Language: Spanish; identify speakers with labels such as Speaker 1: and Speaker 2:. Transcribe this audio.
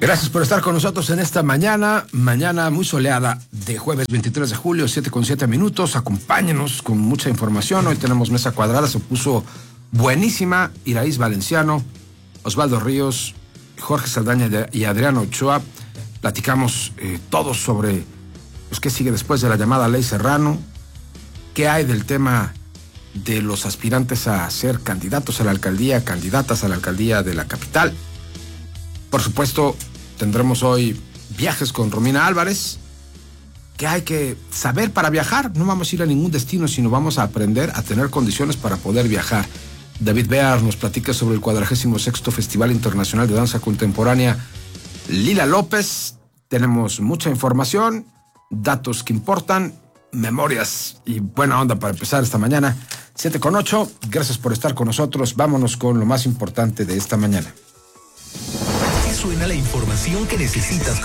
Speaker 1: Gracias por estar con nosotros en esta mañana muy soleada de jueves 23 de julio, 7:07. Acompáñenos con mucha información. Hoy tenemos mesa cuadrada, se puso buenísima. Iraíz Valenciano, Osvaldo Ríos, Jorge Saldaña y Adriano Ochoa. Platicamos todos sobre qué sigue después de la llamada Ley Serrano, qué hay del tema de los aspirantes a ser candidatos a la alcaldía, candidatas a la alcaldía de la capital. Por supuesto, tendremos hoy viajes con Romina Álvarez. ¿Qué hay que saber para viajar? No vamos a ir a ningún destino, sino vamos a aprender a tener condiciones para poder viajar. David Bear nos platica sobre el 46º Festival Internacional de Danza Contemporánea Lila López. Tenemos mucha información, datos que importan, memorias y buena onda para empezar esta mañana. 7:08. Gracias por estar con nosotros. Vámonos con lo más importante de esta mañana.
Speaker 2: Suena la información que necesitas